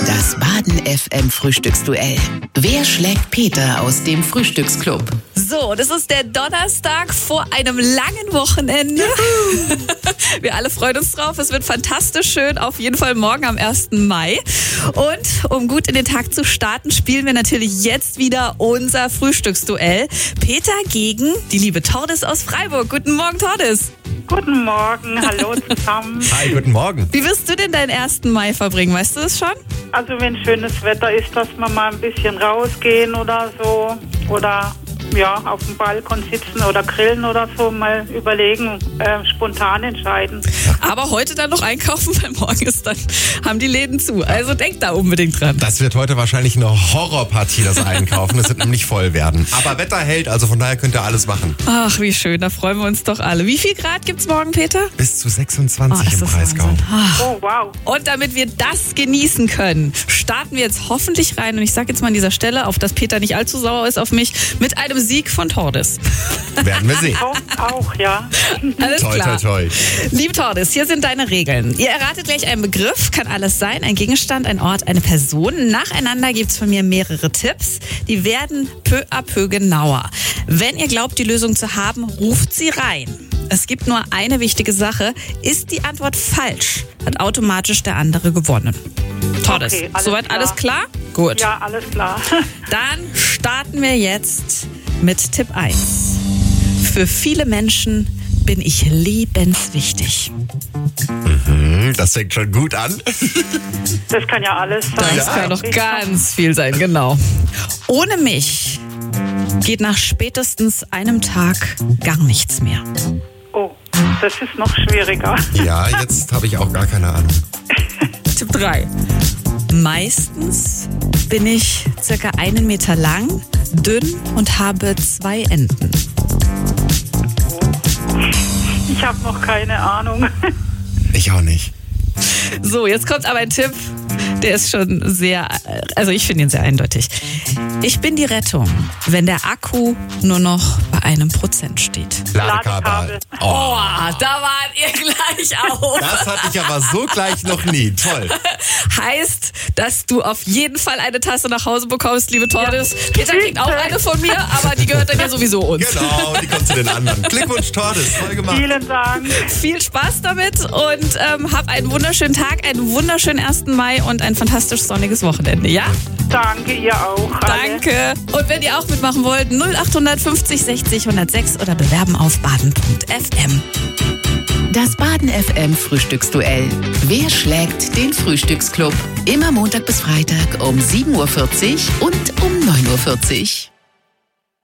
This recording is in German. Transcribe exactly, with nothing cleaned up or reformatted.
Das Baden F M Frühstücksduell. Wer schlägt Peter aus dem Frühstücksclub? So, das ist der Donnerstag vor einem langen Wochenende. Wir alle freuen uns drauf. Es wird fantastisch schön. Auf jeden Fall morgen am ersten Mai. Und um gut in den Tag zu starten, spielen wir natürlich jetzt wieder unser Frühstücksduell. Peter gegen die liebe Tordis aus Freiburg. Guten Morgen, Tordis. Guten Morgen, hallo zusammen. Hi, guten Morgen. Wie wirst du denn deinen ersten Mai verbringen? Weißt du das schon? Also wenn schönes Wetter ist, dass wir mal ein bisschen rausgehen oder so. Oder ja, auf dem Balkon sitzen oder grillen oder so, mal überlegen, äh, spontan entscheiden. Aber heute dann noch einkaufen, weil morgen ist dann, haben die Läden zu. Also denk da unbedingt dran. Das wird heute wahrscheinlich eine Horrorpartie, das Einkaufen. Es wird nämlich voll werden. Aber Wetter hält, also von daher könnt ihr alles machen. Ach, wie schön, da freuen wir uns doch alle. Wie viel Grad gibt's morgen, Peter? Bis zu sechsundzwanzig Oh, ist im das Breisgau. Wahnsinn. Ah. Oh, wow. Und damit wir das genießen können, starten wir jetzt hoffentlich rein. Und ich sage jetzt mal an dieser Stelle, auf dass Peter nicht allzu sauer ist auf mich, mit einem Sieg von Tordis. Werden wir sehen. Auch, auch ja. Alles Toi, klar. toi, toi. Liebe Tordis, hier sind deine Regeln. Ihr erratet gleich einen Begriff, kann alles sein, ein Gegenstand, ein Ort, eine Person. Nacheinander gibt's von mir mehrere Tipps. Die werden peu à peu genauer. Wenn ihr glaubt, die Lösung zu haben, ruft sie rein. Es gibt nur eine wichtige Sache. Ist die Antwort falsch, hat automatisch der andere gewonnen. Tordis, Okay, alles soweit klar. alles klar? Gut. Ja, alles klar. Dann starten wir jetzt mit Tipp eins. Für viele Menschen bin ich lebenswichtig. Hm, das fängt schon gut an. Das kann ja alles sein. Das kann doch ganz viel sein, genau. Ohne mich geht nach spätestens einem Tag gar nichts mehr. Oh, das ist noch schwieriger. Ja, jetzt habe ich auch gar keine Ahnung. Tipp drei. Meistens bin ich circa einen Meter lang, dünn und habe zwei Enden. Ich habe noch keine Ahnung. Ich auch nicht. So, jetzt kommt aber ein Tipp, der ist schon sehr, also ich finde ihn sehr eindeutig. Ich bin die Rettung, wenn der Akku nur noch bei einem Prozent steht. Ladekabel. Oh, da wart ihr gleich auf. Das hatte ich aber so gleich noch nie. Toll. Heißt, dass du auf jeden Fall eine Tasse nach Hause bekommst, liebe Tordis. Peter kriegt auch eine von mir, aber die gehört dann ja sowieso uns. Genau, die kommt zu den anderen. Glückwunsch, Tordis. Toll gemacht. Vielen Dank. Viel Spaß damit und ähm, hab einen wunderschönen Tag, einen wunderschönen ersten Mai und ein fantastisch sonniges Wochenende, ja? Danke, ihr auch. alle. Danke. Und wenn ihr auch mitmachen wollt, null acht fünfzig sechzig hundertsechs oder bewerben auf baden punkt f m. Das Baden F M Frühstücksduell. Wer schlägt den Frühstücksclub? Immer Montag bis Freitag um sieben Uhr vierzig und um neun Uhr vierzig.